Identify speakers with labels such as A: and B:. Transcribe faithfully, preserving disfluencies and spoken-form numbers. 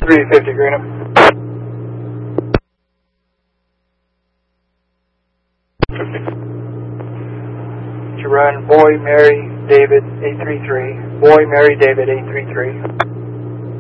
A: three fifty, Greenup. To run Boy, Mary, David, eight three three. Boy, Mary, David, eight three three.